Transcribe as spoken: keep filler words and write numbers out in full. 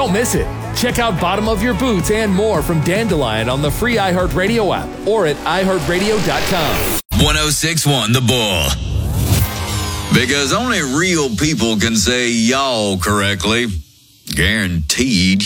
Don't miss it. Check out Bottom of Your Boots and more from Dandelion on the free iHeartRadio app or at i heart radio dot com. one oh six point one The Bull. Because only real people can say y'all correctly. Guaranteed.